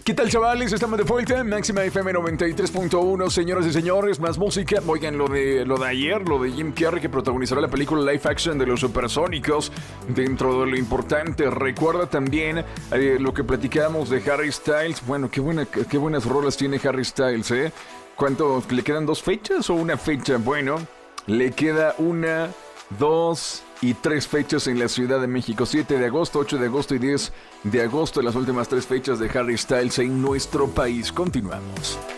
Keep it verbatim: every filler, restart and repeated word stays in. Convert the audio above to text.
¿Qué tal, chavales? Estamos de vuelta, Máxima F M noventa y tres punto uno, señoras y señores, más música. Oigan, lo de, lo de ayer, lo de Jim Carrey, que protagonizará la película live action de los Supersónicos. Dentro de lo importante, recuerda también eh, lo que platicábamos de Harry Styles. Bueno, qué, buena, qué buenas rolas tiene Harry Styles, ¿eh? ¿Cuánto? ¿Le quedan dos fechas o una fecha? Bueno, le queda una, dos y tres fechas en la Ciudad de México. siete de agosto, ocho de agosto y diez de agosto, las últimas tres fechas de Harry Styles en nuestro país. Continuamos.